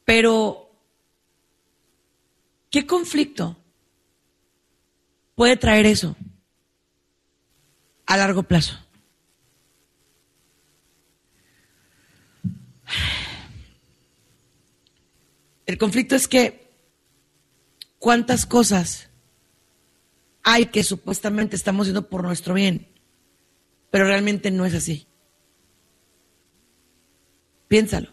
Pero, ¿qué conflicto puede traer eso a largo plazo? El conflicto es que cuántas cosas hay que supuestamente estamos haciendo por nuestro bien, pero realmente no es así. Piénsalo.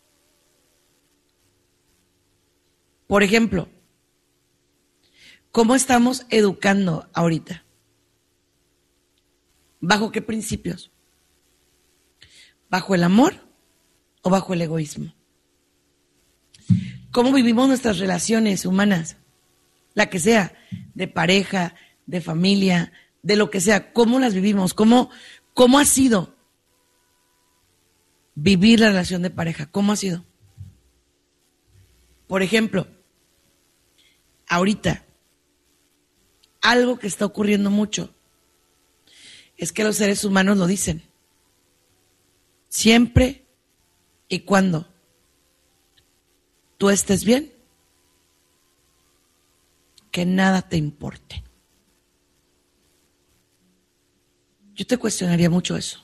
Por ejemplo, ¿cómo estamos educando ahorita? ¿Bajo qué principios? ¿Bajo el amor o bajo el egoísmo? ¿Cómo vivimos nuestras relaciones humanas? La que sea, de pareja, de familia, de lo que sea. ¿Cómo las vivimos? ¿Cómo ha sido vivir la relación de pareja? ¿Cómo ha sido? Por ejemplo, ahorita, algo que está ocurriendo mucho es que los seres humanos lo dicen. Siempre y cuando tú estés bien, que nada te importe. Yo te cuestionaría mucho eso.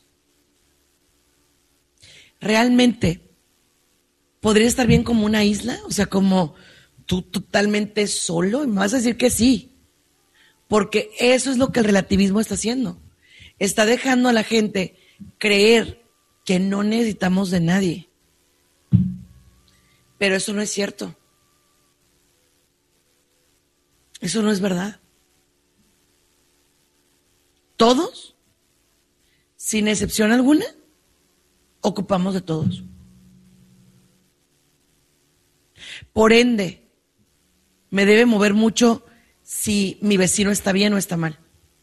¿Realmente podría estar bien como una isla? O sea, como tú totalmente solo. Y me vas a decir que sí. Porque eso es lo que el relativismo está haciendo. Está dejando a la gente creer que no necesitamos de nadie. Pero eso no es cierto. Eso no es verdad. Todos, sin excepción alguna, ocupamos de todos. Por ende, me debe mover mucho si mi vecino está bien o está mal.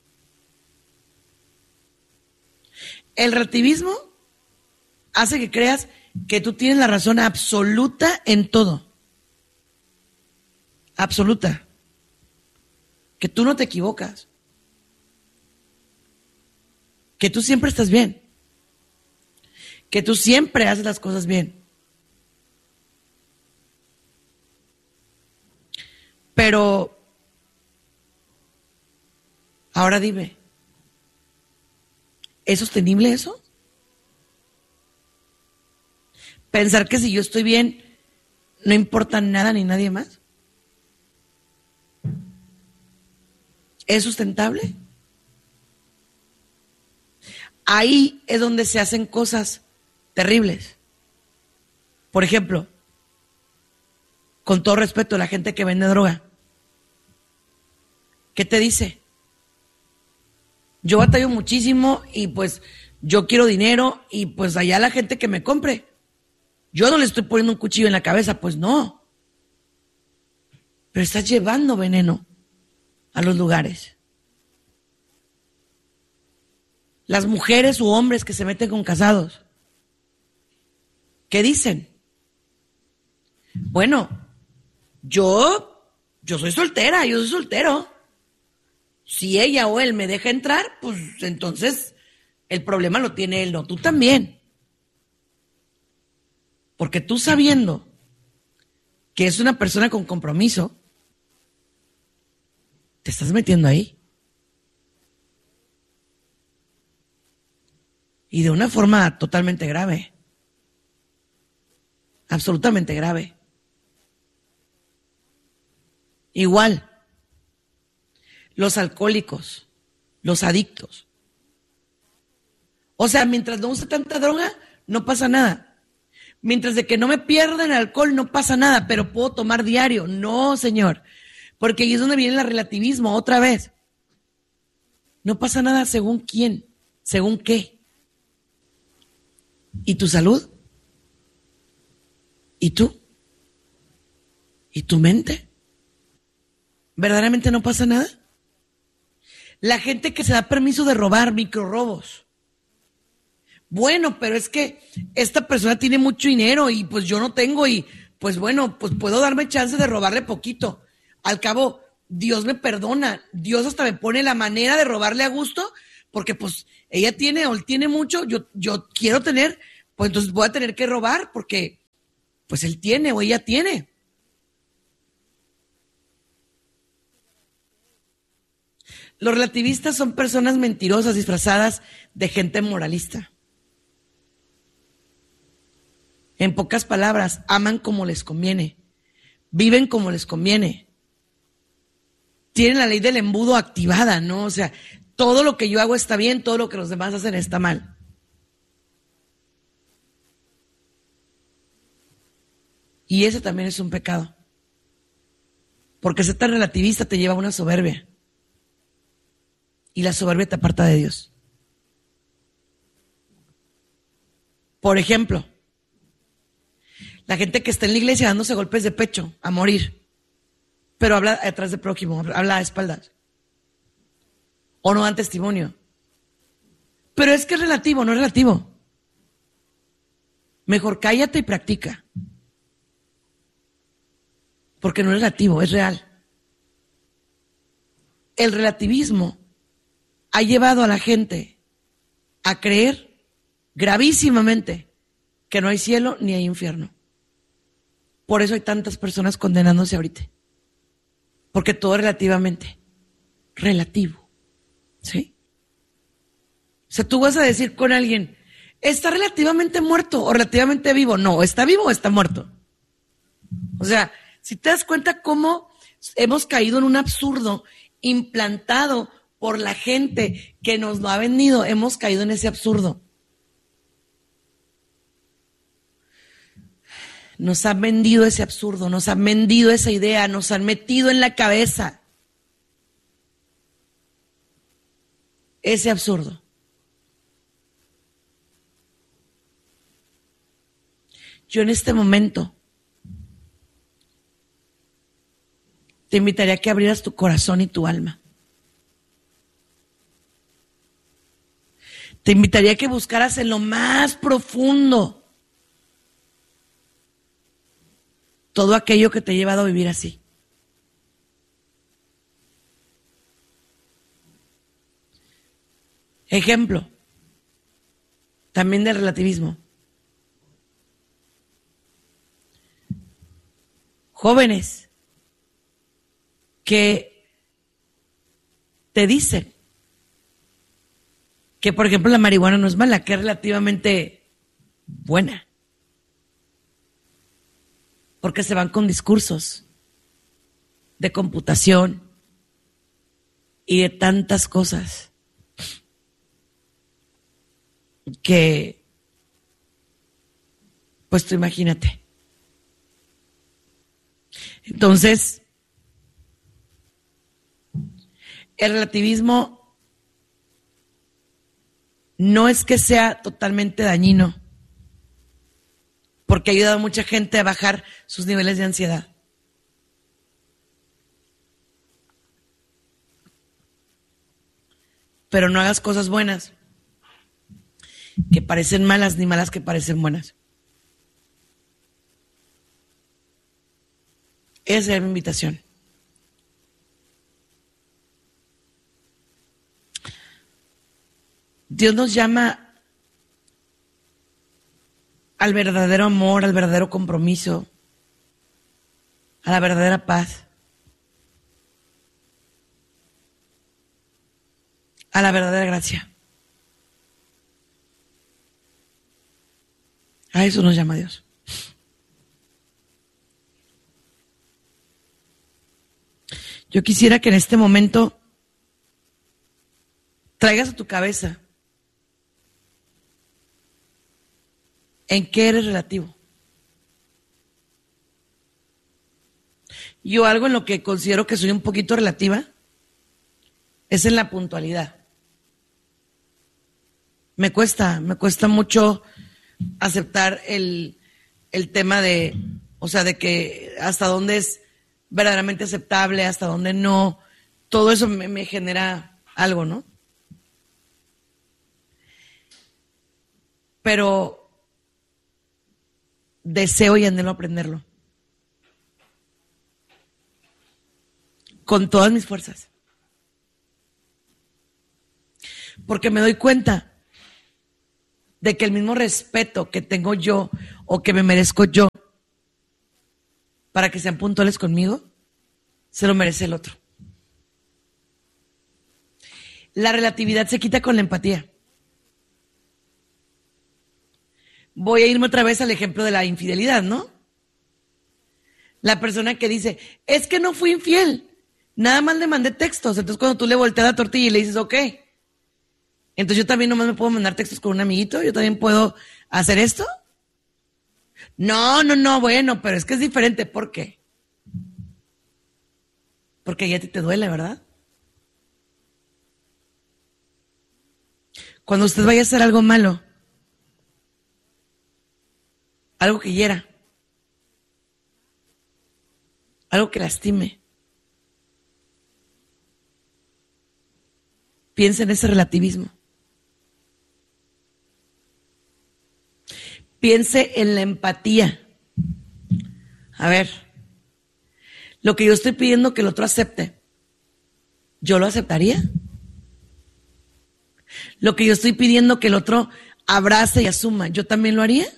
El relativismo hace que creas que tú tienes la razón absoluta en todo. Absoluta. Que tú no te equivocas. Que tú siempre estás bien. Que tú siempre haces las cosas bien. Pero, ahora dime, ¿es sostenible eso? Pensar que si yo estoy bien, no importa nada ni nadie más. ¿Es sustentable? Ahí es donde se hacen cosas terribles. Por ejemplo, con todo respeto, la gente que vende droga, ¿qué te dice? Yo batallo muchísimo y pues yo quiero dinero y pues allá la gente que me compre. Yo no le estoy poniendo un cuchillo en la cabeza, pues no. Pero estás llevando veneno a los lugares. Las mujeres u hombres que se meten con casados, ¿qué dicen? Bueno, yo soy soltera, yo soy soltero. Si ella o él me deja entrar, pues entonces el problema lo tiene él, no tú también. Porque tú sabiendo que es una persona con compromiso, te estás metiendo ahí. Y de una forma totalmente grave. Absolutamente grave. Igual, los alcohólicos, los adictos. O sea, mientras no use tanta droga, no pasa nada. Mientras de que no me pierda en alcohol, no pasa nada, pero puedo tomar diario. No, señor. Porque ahí es donde viene el relativismo, otra vez. No pasa nada según quién, según qué. ¿Y tu salud? ¿Y tú? ¿Y tu mente? ¿Verdaderamente no pasa nada? La gente que se da permiso de robar, microrrobos. Bueno, pero es que esta persona tiene mucho dinero y pues yo no tengo y pues bueno, pues puedo darme chance de robarle poquito. Al cabo, Dios me perdona, Dios hasta me pone la manera de robarle a gusto porque pues ella tiene o él tiene mucho, yo quiero tener, pues entonces voy a tener que robar porque pues él tiene o ella tiene. Los relativistas son personas mentirosas disfrazadas de gente moralista. En pocas palabras, aman como les conviene, viven como les conviene. Tienen la ley del embudo activada, ¿no? O sea, todo lo que yo hago está bien, todo lo que los demás hacen está mal. Y ese también es un pecado. Porque ser tan relativista te lleva a una soberbia. Y la soberbia te aparta de Dios. Por ejemplo, la gente que está en la iglesia dándose golpes de pecho a morir, pero habla detrás del prójimo, habla a espaldas. O no dan testimonio. Pero es que es relativo, no es relativo. Mejor cállate y practica. Porque no es relativo, es real. El relativismo ha llevado a la gente a creer gravísimamente que no hay cielo ni hay infierno. Por eso hay tantas personas condenándose ahorita. Porque todo es relativamente relativo. ¿Sí? O sea, tú vas a decir con alguien, está relativamente muerto o relativamente vivo. No, está vivo o está muerto. O sea, si te das cuenta cómo hemos caído en un absurdo implantado por la gente que nos lo ha vendido, hemos caído en ese absurdo. Nos han vendido ese absurdo, nos han vendido esa idea, nos han metido en la cabeza ese absurdo. Yo en este momento te invitaría a que abrieras tu corazón y tu alma. Te invitaría a que buscaras en lo más profundo todo aquello que te ha llevado a vivir así. Ejemplo, también del relativismo. Jóvenes que te dicen que, por ejemplo, la marihuana no es mala, que es relativamente buena. Porque se van con discursos de computación y de tantas cosas que, pues tú imagínate. Entonces, el relativismo no es que sea totalmente dañino, porque ha ayudado a mucha gente a bajar sus niveles de ansiedad. Pero no hagas cosas buenas que parecen malas, ni malas que parecen buenas. Esa es mi invitación. Dios nos llama al verdadero amor, al verdadero compromiso, a la verdadera paz, a la verdadera gracia. A eso nos llama Dios. Yo quisiera que en este momento traigas a tu cabeza en qué eres relativo. Yo algo en lo que considero que soy un poquito relativa es en la puntualidad. Me cuesta mucho aceptar el tema de, o sea, de que hasta dónde es verdaderamente aceptable, hasta dónde no. Todo eso me genera algo, ¿no? Pero deseo y anhelo aprenderlo. Con todas mis fuerzas. Porque me doy cuenta de que el mismo respeto que tengo yo o que me merezco yo para que sean puntuales conmigo, se lo merece el otro. La relatividad se quita con la empatía. Voy a irme otra vez al ejemplo de la infidelidad, ¿no? La persona que dice, es que no fui infiel, nada más le mandé textos. Entonces cuando tú le volteas la tortilla y le dices, ok, entonces yo también nomás me puedo mandar textos con un amiguito, yo también puedo hacer esto. No, bueno, pero es que es diferente. ¿Por qué? Porque ya a ti te duele, ¿verdad? Cuando usted vaya a hacer algo malo, algo que hiera, algo que lastime, piensa en ese relativismo. Piense en la empatía. A ver, lo que yo estoy pidiendo que el otro acepte, ¿yo lo aceptaría? Lo que yo estoy pidiendo que el otro abrace y asuma, ¿yo también lo haría?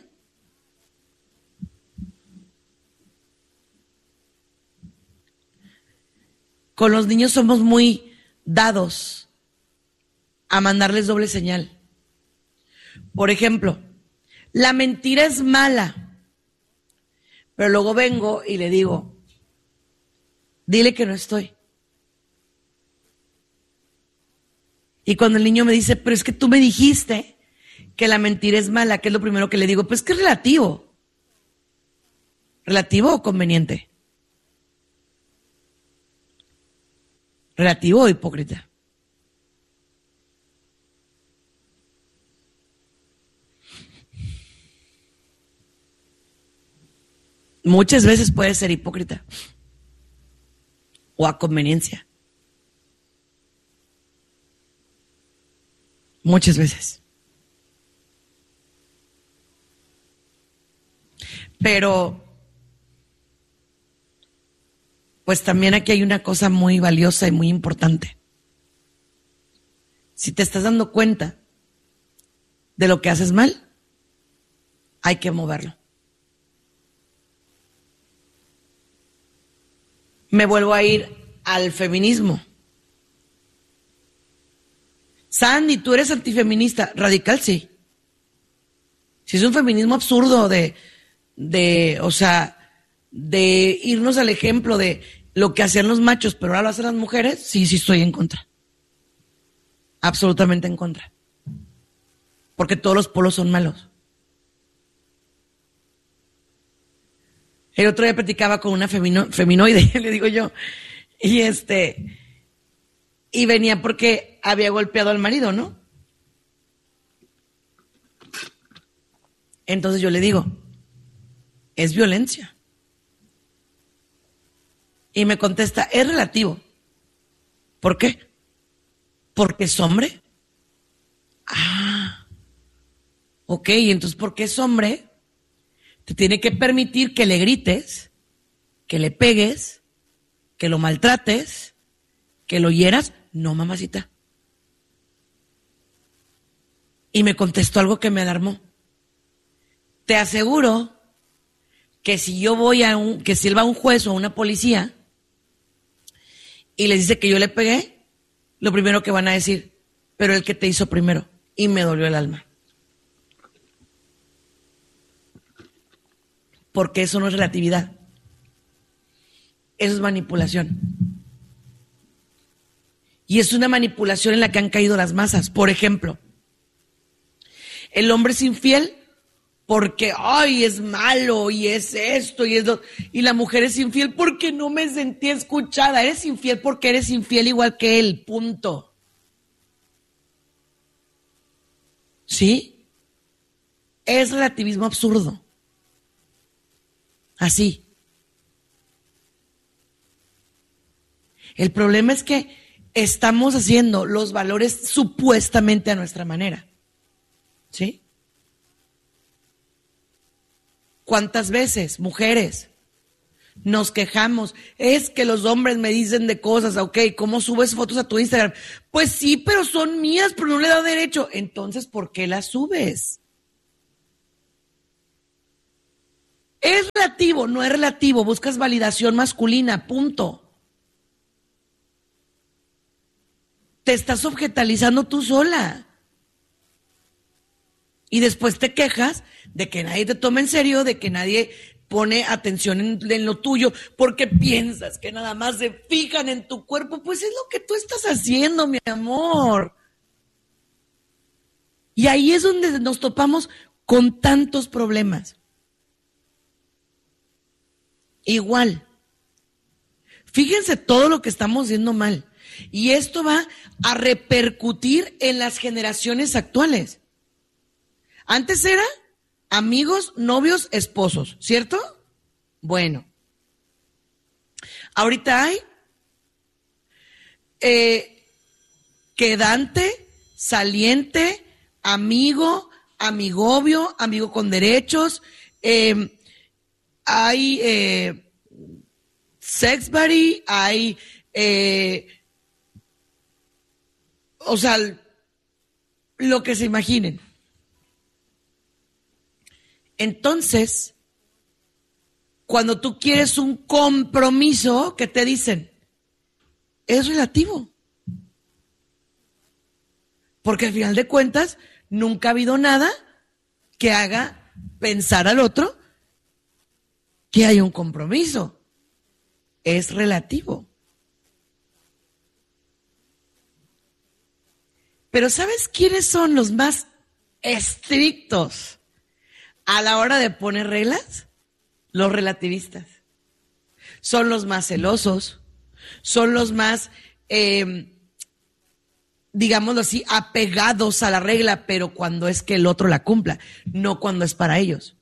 Con los niños somos muy dados a mandarles doble señal. Por ejemplo, la mentira es mala, pero luego vengo y le digo, dile que no estoy. Y cuando el niño me dice, pero es que tú me dijiste que la mentira es mala, ¿qué es lo primero que le digo? Pues que es relativo. ¿Relativo o conveniente? ¿Relativo o hipócrita? Muchas veces puede ser hipócrita o a conveniencia. Muchas veces. Pero, pues también aquí hay una cosa muy valiosa y muy importante. Si te estás dando cuenta de lo que haces mal, hay que moverlo. Me vuelvo a ir al feminismo. Sandy, tú eres antifeminista. Radical, sí. Si es un feminismo absurdo de irnos al ejemplo de lo que hacían los machos, pero ahora lo hacen las mujeres, sí estoy en contra. Absolutamente en contra. Porque todos los polos son malos. El otro día platicaba con una feminoide, le digo yo, y venía porque había golpeado al marido, ¿no? Entonces yo le digo, es violencia. Y me contesta, es relativo. ¿Por qué? ¿Porque es hombre? Ah, ok, entonces porque es hombre, te tiene que permitir que le grites, que le pegues, que lo maltrates, que lo hieras. No, mamacita. Y me contestó algo que me alarmó. Te aseguro que si yo voy que si él va a un juez o a una policía y les dice que yo le pegué, lo primero que van a decir, pero el que te hizo primero. Y me dolió el alma. Porque eso no es relatividad. Eso es manipulación. Y es una manipulación en la que han caído las masas. Por ejemplo, el hombre es infiel porque, ay, es malo y es esto y es lo... Y la mujer es infiel porque no me sentí escuchada. Eres infiel porque eres infiel igual que él, punto. ¿Sí? Es relativismo absurdo. Así. El problema es que estamos haciendo los valores supuestamente a nuestra manera. ¿Sí? ¿Cuántas veces, mujeres, nos quejamos? Es que los hombres me dicen de cosas, ok, ¿cómo subes fotos a tu Instagram? Pues sí, pero son mías, pero no le da derecho. Entonces, ¿por qué las subes? Es relativo, no es relativo, buscas validación masculina, punto. Te estás objetalizando tú sola. Y después te quejas de que nadie te toma en serio, de que nadie pone atención en lo tuyo, porque piensas que nada más se fijan en tu cuerpo. Pues es lo que tú estás haciendo, mi amor. Y ahí es donde nos topamos con tantos problemas. Igual. Fíjense todo lo que estamos haciendo mal. Y esto va a repercutir en las generaciones actuales. Antes era amigos, novios, esposos, ¿cierto? Bueno. Ahorita hay quedante, saliente, amigo, amigovio, amigo con derechos, hay sex buddy, hay, o sea, lo que se imaginen. Entonces, cuando tú quieres un compromiso, ¿qué te dicen? Es relativo. Porque al final de cuentas, nunca ha habido nada que haga pensar al otro que hay un compromiso. Es relativo. Pero ¿sabes quiénes son los más estrictos a la hora de poner reglas? Los relativistas. Son los más celosos, son los más, digámoslo así, apegados a la regla, pero cuando es que el otro la cumpla, no cuando es para ellos.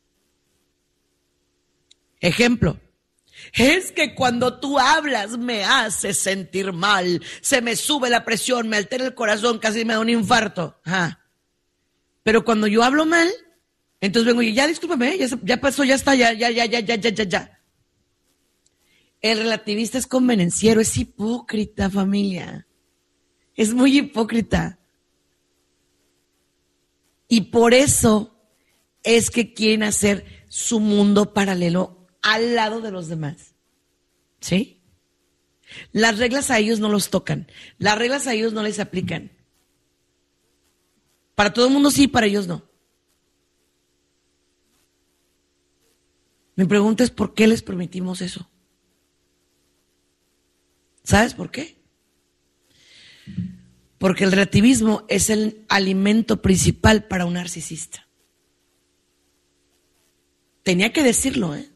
Ejemplo, es que cuando tú hablas me haces sentir mal, se me sube la presión, me altera el corazón, casi me da un infarto. Ajá. Pero cuando yo hablo mal, entonces vengo y ya discúlpame, ya pasó, ya está, ya. El relativista es convenenciero, es hipócrita, familia. Es muy hipócrita. Y por eso es que quieren hacer su mundo paralelo al lado de los demás. ¿Sí? Las reglas a ellos no los tocan. Las reglas a ellos no les aplican. Para todo el mundo sí, para ellos no. Mi pregunta es ¿por qué les permitimos eso? ¿Sabes por qué? Porque el relativismo es el alimento principal para un narcisista. Tenía que decirlo, ¿eh?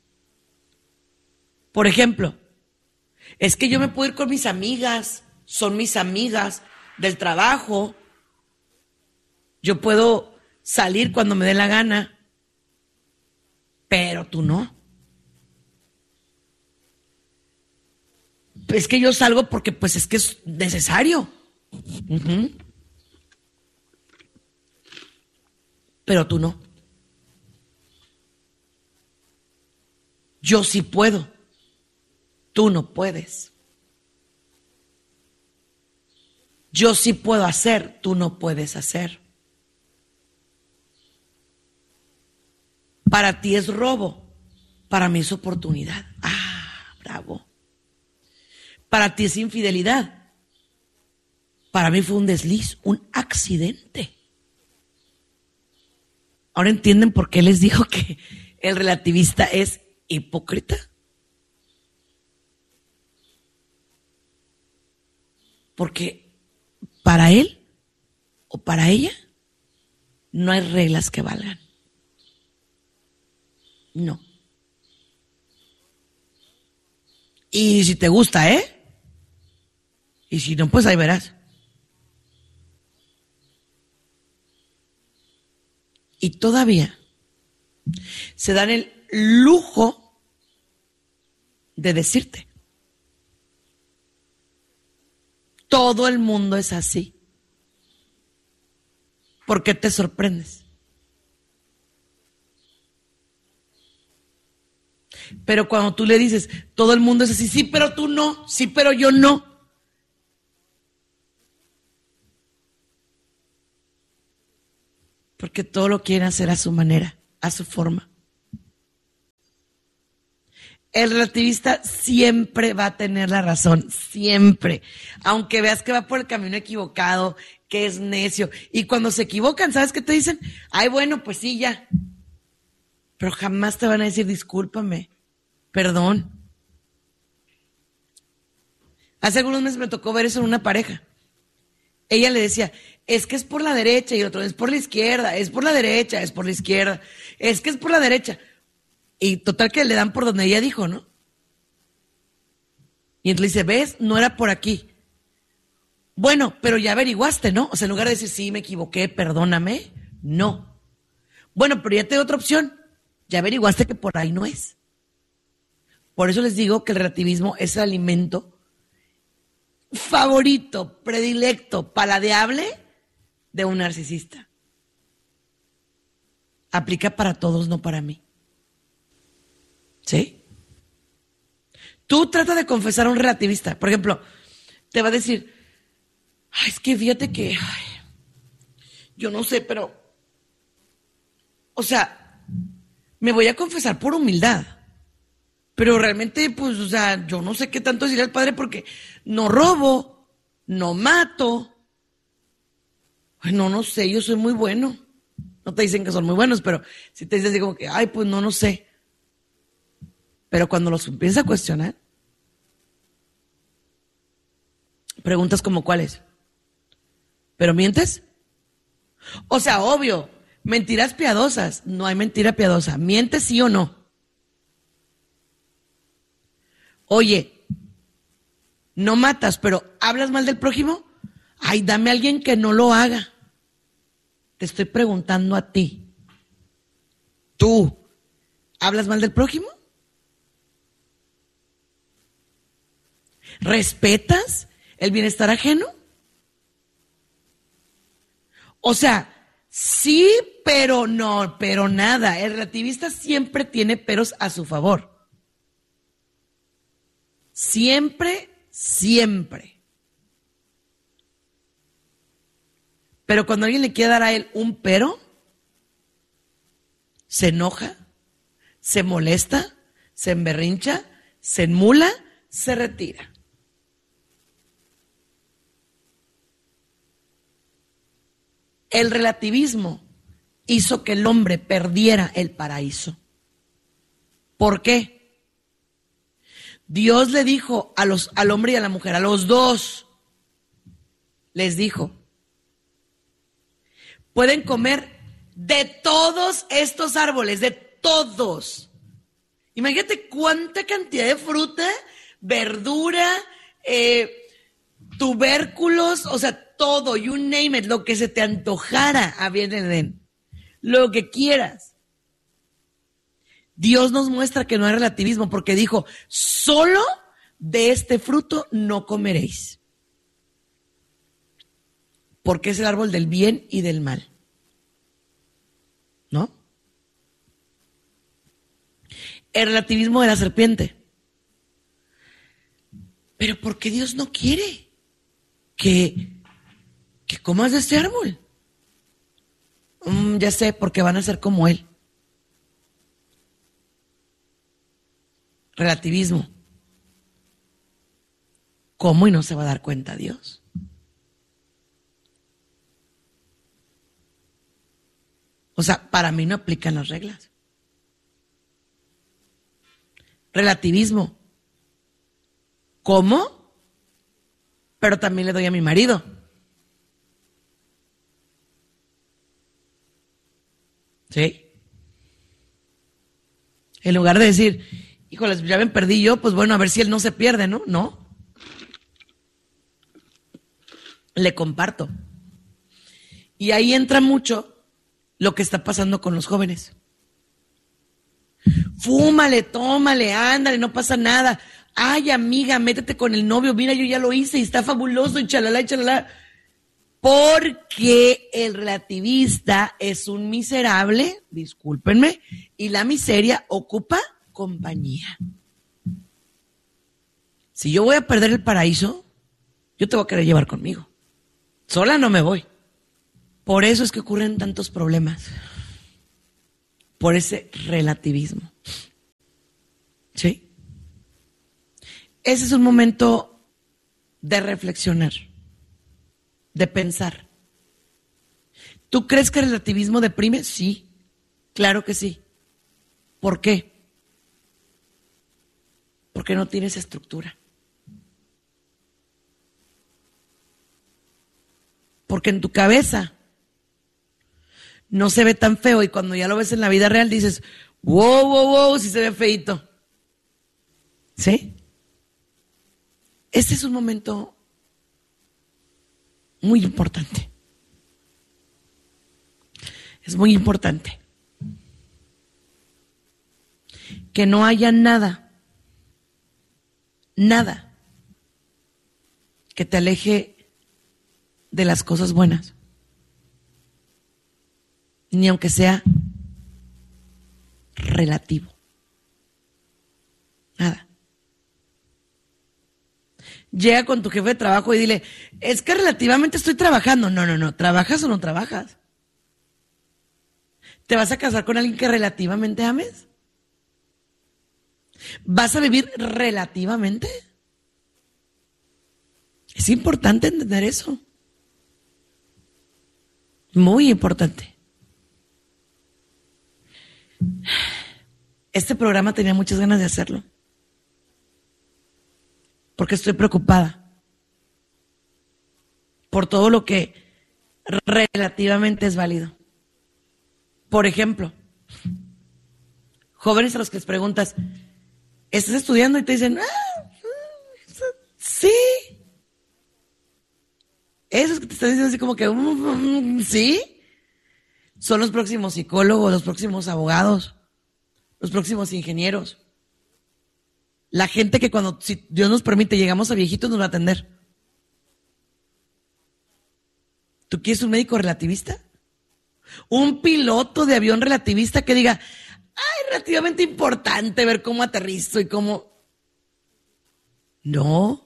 Por ejemplo, es que yo me puedo ir con mis amigas, son mis amigas del trabajo, yo puedo salir cuando me dé la gana, pero tú no. Es que yo salgo porque pues es que es necesario. Uh-huh. Pero tú no. Yo sí puedo. Tú no puedes. Yo sí puedo hacer, tú no puedes hacer. Para ti es robo, para mí es oportunidad. Ah, bravo. Para ti es infidelidad, para mí fue un desliz, un accidente. ¿Ahora entienden por qué les digo que el relativista es hipócrita? Porque para él o para ella no hay reglas que valgan. No. Y si te gusta, ¿eh? Y si no, pues ahí verás. Y todavía se dan el lujo de decirte. Todo el mundo es así. ¿Por qué te sorprendes? Pero cuando tú le dices, todo el mundo es así, sí, pero tú no, sí, pero yo no. Porque todo lo quieren hacer a su manera, a su forma. El relativista siempre va a tener la razón, siempre. Aunque veas que va por el camino equivocado, que es necio. Y cuando se equivocan, ¿sabes qué te dicen? Ay, bueno, pues sí, ya. Pero jamás te van a decir, discúlpame, perdón. Hace algunos meses me tocó ver eso en una pareja. Ella le decía, es que es por la derecha, y el otro, es por la izquierda, es por la derecha, es por la izquierda, es que es por la derecha. Y total que le dan por donde ella dijo, ¿no? Y entonces le dice, ¿ves? No era por aquí. Bueno, pero ya averiguaste, ¿no? O sea, en lugar de decir, sí, me equivoqué, perdóname, no. Bueno, pero ya te doy otra opción. Ya averiguaste que por ahí no es. Por eso les digo que el relativismo es el alimento favorito, predilecto, paladeable de un narcisista. Aplica para todos, no para mí. ¿Sí? Tú trata de confesar a un relativista. Por ejemplo, te va a decir, ay, es que fíjate que, yo no sé, pero, o sea, me voy a confesar por humildad. Pero realmente, pues, o sea, yo no sé qué tanto decirle al padre porque no robo, no mato. Ay, no sé, yo soy muy bueno. No te dicen que son muy buenos, pero si te dicen así como que, ay, pues no sé. Pero cuando los empiezas a cuestionar, preguntas como cuáles. ¿Pero mientes? O sea, obvio, mentiras piadosas. No hay mentira piadosa. ¿Mientes sí o no? Oye, no matas, pero ¿hablas mal del prójimo? Ay, dame a alguien que no lo haga. Te estoy preguntando a ti. ¿Tú hablas mal del prójimo? ¿Respetas el bienestar ajeno? O sea, sí, pero no, pero nada. El relativista siempre tiene peros a su favor. Siempre, siempre. Pero cuando alguien le quiere dar a él un pero, se enoja, se molesta, se emberrincha, se enmula, se retira. El relativismo hizo que el hombre perdiera el paraíso. ¿Por qué? Dios le dijo al hombre y a la mujer, a los dos, les dijo, pueden comer de todos estos árboles, de todos. Imagínate cuánta cantidad de fruta, verdura, tubérculos, o sea, todo, you name it, lo que se te antojara había en Edén. Lo que quieras. Dios nos muestra que no hay relativismo porque dijo, solo de este fruto no comeréis. Porque es el árbol del bien y del mal. ¿No? El relativismo de la serpiente. Pero ¿por qué Dios no quiere que comas de este árbol? Ya sé, porque van a ser como él. Relativismo. ¿Cómo y no se va a dar cuenta Dios? O sea, para mí no aplican las reglas. Relativismo. ¿Cómo? Pero también le doy a mi marido. ¿Sí? En lugar de decir, híjoles, ya me perdí yo, pues bueno, a ver si él no se pierde, ¿no? No. Le comparto. Y ahí entra mucho lo que está pasando con los jóvenes. Fúmale, tómale, ándale, no pasa nada. Ay, amiga, métete con el novio, mira, yo ya lo hice y está fabuloso y chalala y chalala. Porque el relativista es un miserable, discúlpenme, y la miseria ocupa compañía. Si yo voy a perder el paraíso, yo te voy a querer llevar conmigo. Sola no me voy. Por eso es que ocurren tantos problemas. Por ese relativismo. ¿Sí? ese es un momento de reflexionar, de pensar. ¿Tú crees que el relativismo deprime? Sí, claro que sí. ¿Por qué? Porque no tienes estructura. Porque en tu cabeza no se ve tan feo y cuando ya lo ves en la vida real dices, wow, sí se ve feíto. ¿Sí? Este es un momento muy importante. Es muy importante que no haya nada que te aleje de las cosas buenas, ni aunque sea relativo. Nada. Llega con tu jefe de trabajo y dile, es que relativamente estoy trabajando. No, ¿trabajas o no trabajas? ¿Te vas a casar con alguien que relativamente ames? ¿Vas a vivir relativamente? Es importante entender eso. Muy importante. Este programa tenía muchas ganas de hacerlo. Porque estoy preocupada por todo lo que relativamente es válido. Por ejemplo, jóvenes a los que les preguntas, ¿estás estudiando? Y te dicen, sí. Esos que te están diciendo así como que, sí. Son los próximos psicólogos, los próximos abogados, los próximos ingenieros. La gente que cuando, si Dios nos permite, llegamos a viejitos, nos va a atender. ¿Tú quieres un médico relativista? Un piloto de avión relativista que diga, relativamente importante ver cómo aterrizo y cómo... No.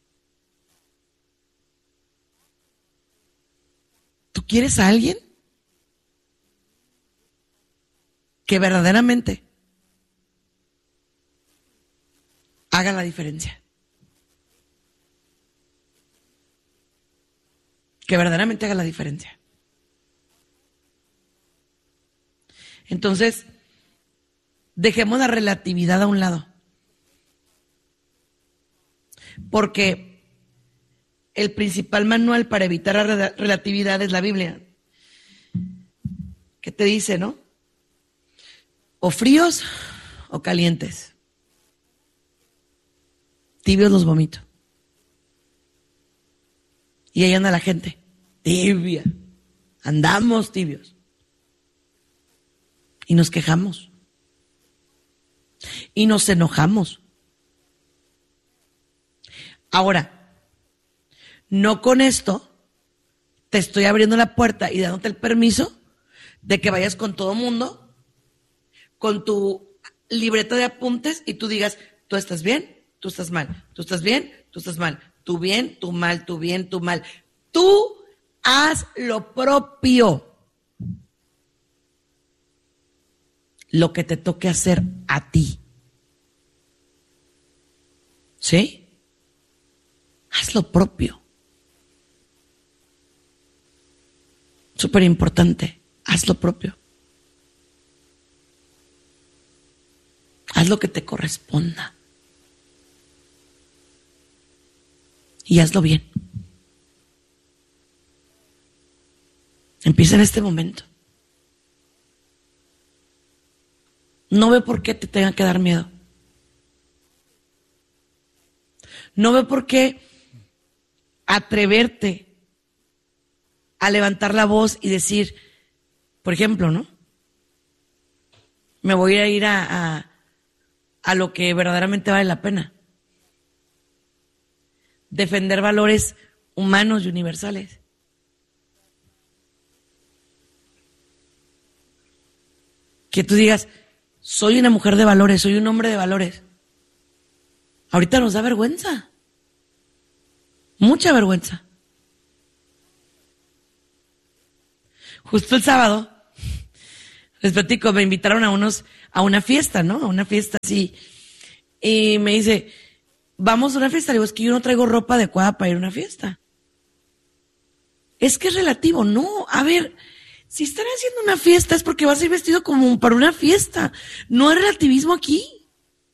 ¿Tú quieres a alguien que verdaderamente haga la diferencia? Que verdaderamente haga la diferencia. Entonces, dejemos la relatividad a un lado. Porque el principal manual para evitar la relatividad es la Biblia. ¿Qué te dice, no? O fríos o calientes. Tibios los vomito. Y ahí anda la gente. Tibia. Andamos tibios. Y nos quejamos. Y nos enojamos. Ahora, no con esto te estoy abriendo la puerta y dándote el permiso de que vayas con todo mundo, con tu libreta de apuntes y tú digas, tú estás bien, tú estás mal, tú estás bien, tú estás mal, tú bien, tú mal, tú bien, tú mal. Tú haz lo propio. Lo que te toque hacer a ti. ¿Sí? Haz lo propio. Súper importante. Haz lo propio. Haz lo que te corresponda. Y hazlo bien. Empieza en este momento. No veo por qué te tenga que dar miedo. No veo por qué atreverte a levantar la voz y decir, por ejemplo, ¿no? Me voy a ir a lo que verdaderamente vale la pena. Defender valores humanos y universales. Que tú digas, soy una mujer de valores, soy un hombre de valores. Ahorita nos da vergüenza. Mucha vergüenza. Justo el sábado, les platico, me invitaron a una fiesta, ¿no? A una fiesta así. Y me dice, vamos a una fiesta, digo, es que yo no traigo ropa adecuada para ir a una fiesta. Es que es relativo, no, a ver, si están haciendo una fiesta es porque vas a ir vestido como para una fiesta, no hay relativismo aquí.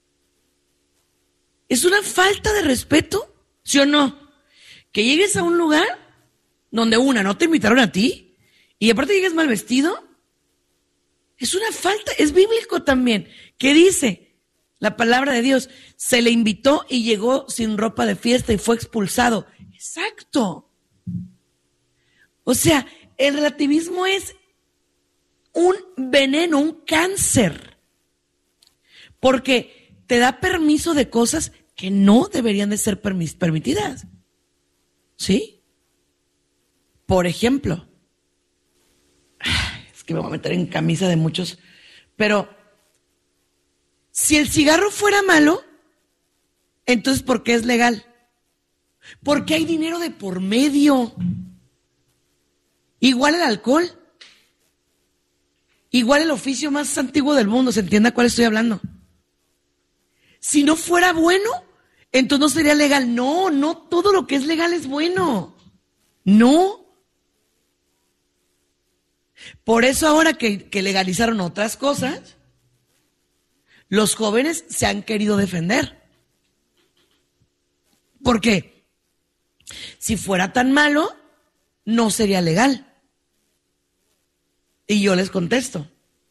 Es una falta de respeto, ¿sí o no? Que llegues a un lugar donde no te invitaron a ti y aparte llegues mal vestido, es una falta, es bíblico también, que dice la palabra de Dios, se le invitó y llegó sin ropa de fiesta y fue expulsado. Exacto. O sea, el relativismo es un veneno, un cáncer, porque te da permiso de cosas que no deberían de ser permitidas. ¿Sí? Por ejemplo, es que me voy a meter en camisa de muchos, pero si el cigarro fuera malo, entonces ¿por qué es legal? Porque hay dinero de por medio. Igual el alcohol. Igual el oficio más antiguo del mundo, ¿se entiende a cuál estoy hablando? Si no fuera bueno, entonces no sería legal. No, no todo lo que es legal es bueno. No. Por eso ahora que legalizaron otras cosas, los jóvenes se han querido defender. ¿Por qué? Si fuera tan malo, no sería legal. Y yo les contesto,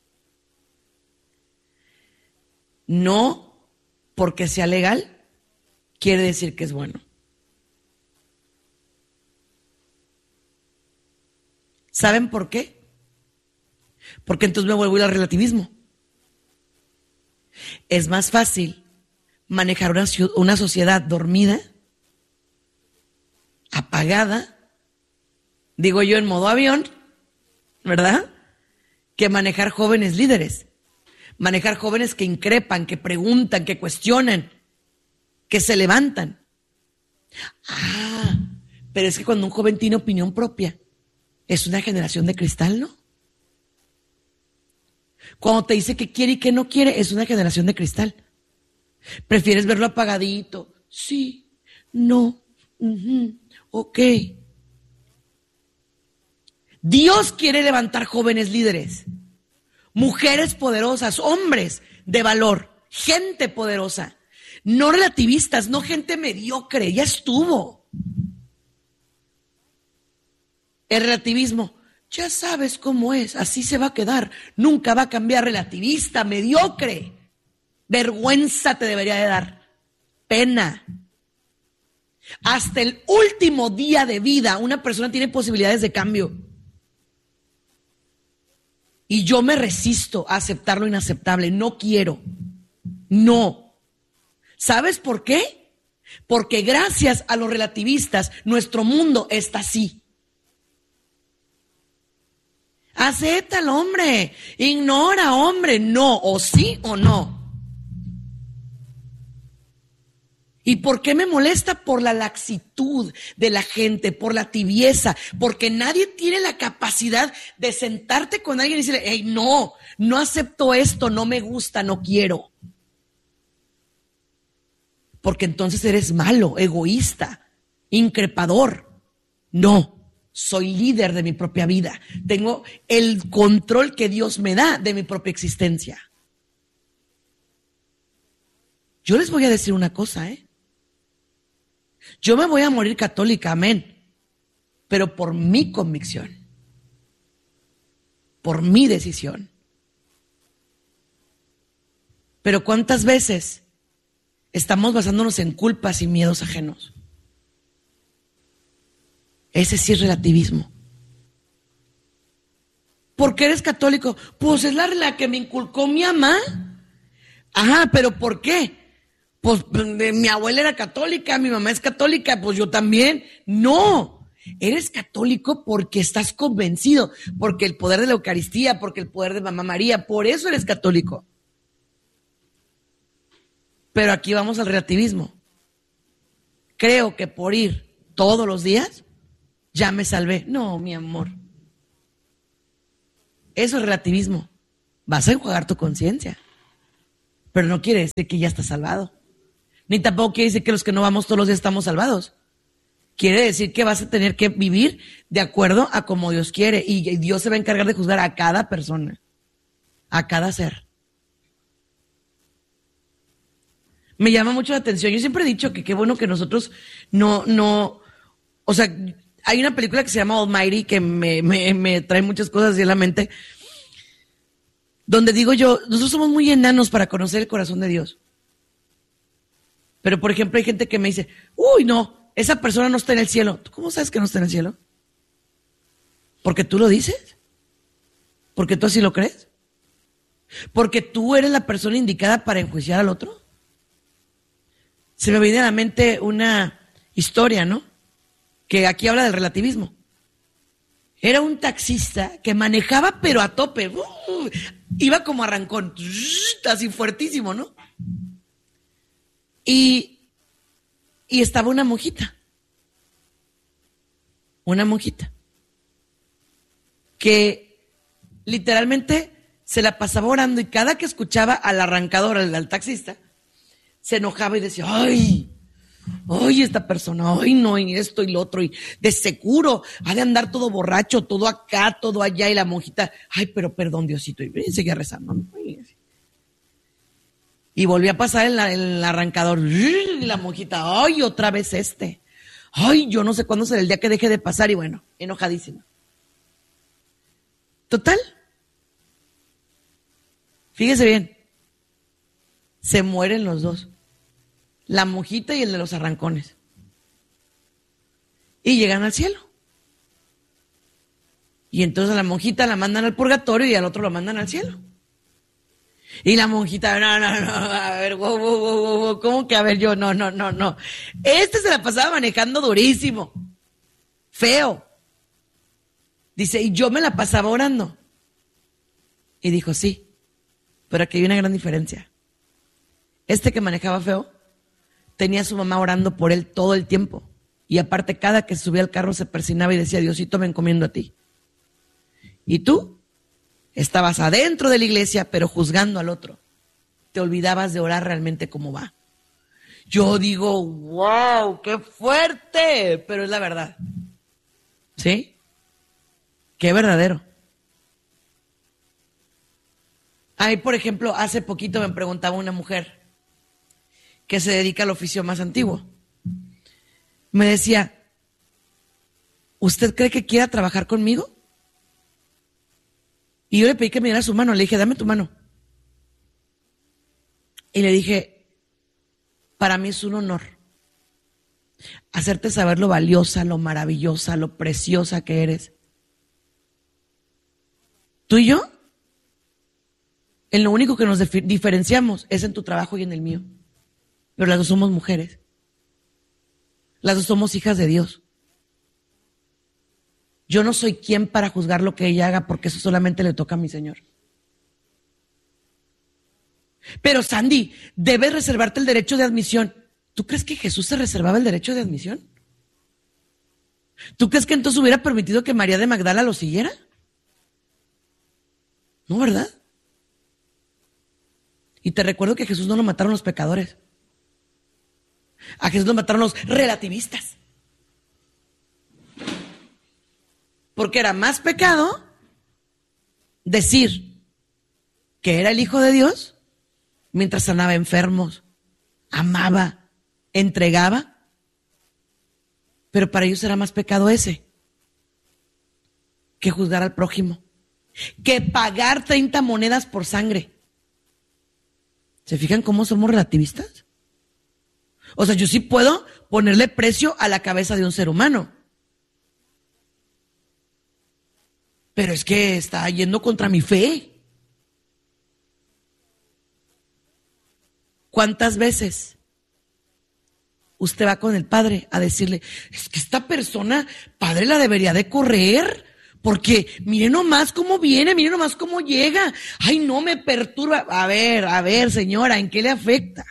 no porque sea legal quiere decir que es bueno. ¿Saben por qué? Porque entonces me vuelvo a ir al relativismo. Es más fácil manejar una sociedad dormida, apagada, digo yo en modo avión, ¿verdad? Que manejar jóvenes líderes, manejar jóvenes que increpan, que preguntan, que cuestionan, que se levantan. Pero es que cuando un joven tiene opinión propia, es una generación de cristal, ¿no? Cuando te dice que quiere y que no quiere, es una generación de cristal. ¿Prefieres verlo apagadito? Sí, no, ok. Dios quiere levantar jóvenes líderes, mujeres poderosas, hombres de valor, gente poderosa, no relativistas, no gente mediocre, ya estuvo. El relativismo, ya sabes cómo es, así se va a quedar, nunca va a cambiar, relativista, mediocre. Vergüenza te debería de dar, pena. Hasta el último día de vida una persona tiene posibilidades de cambio. Y yo me resisto a aceptar lo inaceptable, no quiero, no. ¿Sabes por qué? Porque gracias a los relativistas nuestro mundo está así. Acéptalo, hombre, ignora, hombre, no, o sí o no. ¿Y por qué me molesta? Por la laxitud de la gente, por la tibieza, porque nadie tiene la capacidad de sentarte con alguien y decirle, hey, no acepto esto, no me gusta, no quiero. Porque entonces eres malo, egoísta, increpador. No, soy líder de mi propia vida. Tengo el control que Dios me da de mi propia existencia. Yo les voy a decir una cosa, Yo me voy a morir católica, amén, pero por mi convicción, por mi decisión. Pero ¿cuántas veces estamos basándonos en culpas y miedos ajenos? Ese sí es relativismo. ¿Por qué eres católico? Pues es la que me inculcó mi mamá. Ajá, pero ¿por qué? Pues mi abuela era católica, mi mamá es católica, pues yo también. No, eres católico porque estás convencido, porque el poder de la Eucaristía, porque el poder de Mamá María, por eso eres católico. Pero aquí vamos al relativismo. Creo que por ir todos los días ya me salvé. No, mi amor. Eso es relativismo. Vas a enjuagar tu conciencia, pero no quiere decir que ya estás salvado. Ni tampoco quiere decir que los que no vamos todos los días estamos salvados. Quiere decir que vas a tener que vivir de acuerdo a como Dios quiere. Y Dios se va a encargar de juzgar a cada persona, a cada ser. Me llama mucho la atención. Yo siempre he dicho que qué bueno que nosotros o sea, hay una película que se llama Almighty que me trae muchas cosas así a la mente, donde digo yo, nosotros somos muy enanos para conocer el corazón de Dios. Pero, por ejemplo, hay gente que me dice, uy, no, esa persona no está en el cielo. ¿Tú cómo sabes que no está en el cielo? ¿Porque tú lo dices? ¿Porque tú así lo crees? ¿Porque tú eres la persona indicada para enjuiciar al otro? Se me viene a la mente una historia, ¿no? Que aquí habla del relativismo. Era un taxista que manejaba pero a tope. Iba como arrancón, así fuertísimo, ¿no? Y estaba una monjita. Una monjita. Que literalmente se la pasaba orando y cada que escuchaba al arrancador, al taxista, se enojaba y decía, ay, esta persona, ay, no, y esto y lo otro, y de seguro ha de andar todo borracho, todo acá, todo allá, y la monjita, ay, pero perdón, Diosito, y seguía rezando, ¿no? Y volvió a pasar el arrancador, y la monjita, ay, otra vez ay, yo no sé cuándo será el día que deje de pasar, y bueno, enojadísima. Total, fíjese bien, se mueren los dos. La monjita y el de los arrancones. Y llegan al cielo. Y entonces a la monjita la mandan al purgatorio y al otro lo mandan al cielo. Y la monjita, no, a ver, wow, ¿cómo que a ver yo? No. Se la pasaba manejando durísimo. Feo. Dice, y yo me la pasaba orando. Y dijo, sí, pero aquí hay una gran diferencia. Que manejaba feo, tenía a su mamá orando por él todo el tiempo. Y aparte, cada que subía al carro se persinaba y decía, Diosito, me encomiendo a ti. Y tú estabas adentro de la iglesia, pero juzgando al otro. Te olvidabas de orar realmente cómo va. Yo digo, wow, qué fuerte, pero es la verdad. ¿Sí? Qué verdadero. Ahí, por ejemplo, hace poquito me preguntaba una mujer que se dedica al oficio más antiguo. Me decía, ¿usted cree que quiera trabajar conmigo? Y yo le pedí que me diera su mano, le dije, dame tu mano. Y le dije, para mí es un honor hacerte saber lo valiosa, lo maravillosa, lo preciosa que eres. Tú y yo, en lo único que nos diferenciamos es en tu trabajo y en el mío. Pero las dos somos mujeres. Las dos somos hijas de Dios. Yo no soy quien para juzgar lo que ella haga porque eso solamente le toca a mi Señor. Pero Sandy, debes reservarte el derecho de admisión. ¿Tú crees que Jesús se reservaba el derecho de admisión? ¿Tú crees que entonces hubiera permitido que María de Magdala lo siguiera? No, ¿verdad? Y te recuerdo que a Jesús no lo mataron los pecadores. A Jesús lo mataron los relativistas. Porque era más pecado decir que era el Hijo de Dios mientras sanaba enfermos, amaba, entregaba. Pero para ellos era más pecado ese que juzgar al prójimo, que pagar 30 monedas por sangre. ¿Se fijan cómo somos relativistas? O sea, yo sí puedo ponerle precio a la cabeza de un ser humano. Pero es que está yendo contra mi fe. ¿Cuántas veces usted va con el padre a decirle, es que esta persona, padre, la debería de correr? Porque mire nomás cómo viene, mire nomás cómo llega. Ay, no, me perturba. A ver, señora, ¿en qué le afecta?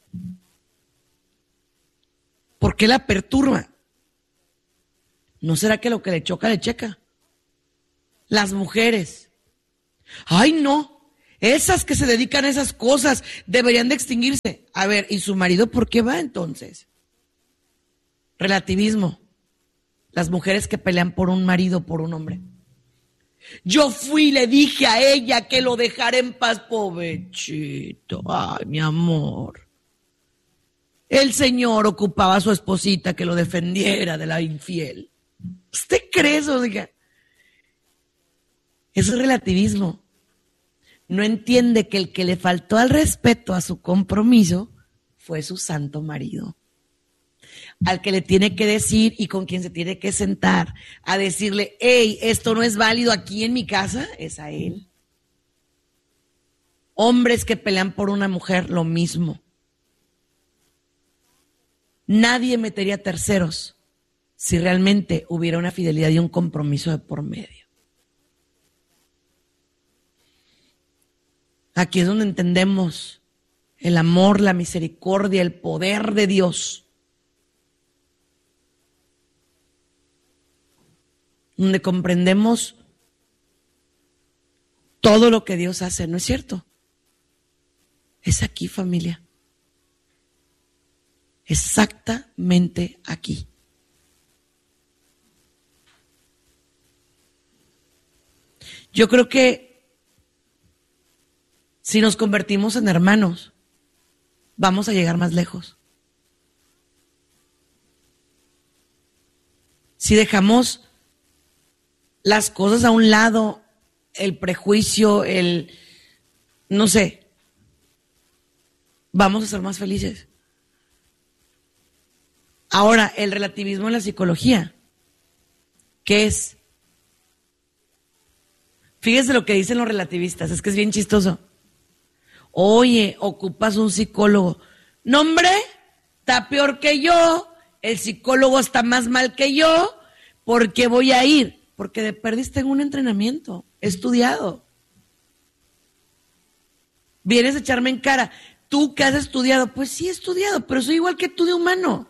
¿Por qué la perturba? ¿No será que lo que le choca, le checa? Las mujeres. Ay, no, Esas que se dedican a esas cosas deberían de extinguirse. A ver, ¿y su marido por qué va entonces? Relativismo. Las mujeres que pelean por un marido, por un hombre. Yo fui y le dije a ella que lo dejara en paz, pobrecito. Ay, mi amor. El señor ocupaba a su esposita que lo defendiera de la infiel. ¿Usted cree eso? Eso es relativismo. No entiende que el que le faltó al respeto a su compromiso fue su santo marido. Al que le tiene que decir y con quien se tiene que sentar a decirle, hey, esto no es válido aquí en mi casa, es a él. Hombres que pelean por una mujer, lo mismo. Nadie metería terceros si realmente hubiera una fidelidad y un compromiso de por medio. Aquí es donde entendemos el amor, la misericordia, el poder de Dios. Donde comprendemos todo lo que Dios hace, ¿no es cierto? Es aquí, familia. Exactamente aquí. Yo creo que si nos convertimos en hermanos, vamos a llegar más lejos. Si dejamos las cosas a un lado, el prejuicio, no sé, vamos a ser más felices. Ahora, el relativismo en la psicología, ¿qué es? Fíjese lo que dicen los relativistas, es que es bien chistoso. Oye, ocupas un psicólogo. No, hombre, está peor que yo, el psicólogo está más mal que yo, ¿por qué voy a ir? Porque de perdis tengo un entrenamiento, he estudiado. Vienes a echarme en cara, ¿tú qué has estudiado? Pues sí he estudiado, pero soy igual que tú de humano.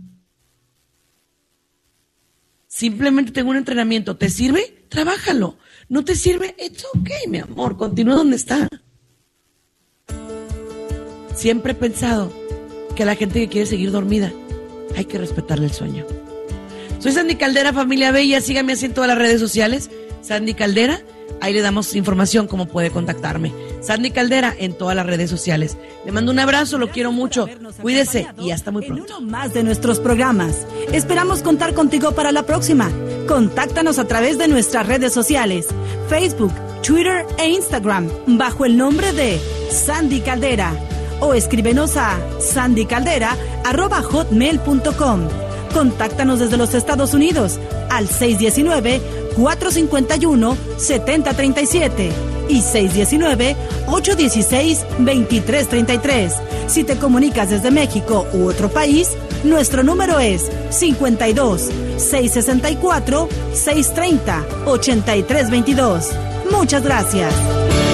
Simplemente tengo un entrenamiento, ¿te sirve? Trabájalo. ¿No te sirve? It's okay, mi amor, continúa donde está. Siempre he pensado que a la gente que quiere seguir dormida hay que respetarle el sueño. Soy Sandy Caldera, familia bella, síganme así en todas las redes sociales, Sandy Caldera, ahí le damos información cómo puede contactarme. Sandy Caldera en todas las redes sociales. Le mando un abrazo, lo quiero mucho, cuídese y hasta muy pronto. En uno más de nuestros programas. Esperamos contar contigo para la próxima. Contáctanos a través de nuestras redes sociales, Facebook, Twitter e Instagram, bajo el nombre de Sandy Caldera. O escríbenos a sandycaldera@hotmail.com. Contáctanos desde los Estados Unidos al 619-451-7037 y 619-816-2333. Si te comunicas desde México u otro país, nuestro número es 52-664-630-8322. Muchas gracias.